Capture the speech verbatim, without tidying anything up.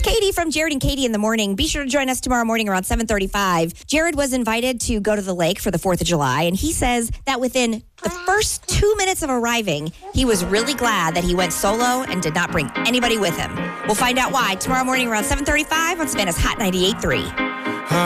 Katie from Jared and Katie in the Morning. Be sure to join us tomorrow morning around seven thirty-five. Jared was invited to go to the lake for the fourth of July, and he says that within the first two minutes of arriving, he was really glad that he went solo and did not bring anybody with him. We'll find out why tomorrow morning around seven thirty-five on Savannah's Hot ninety-eight point three.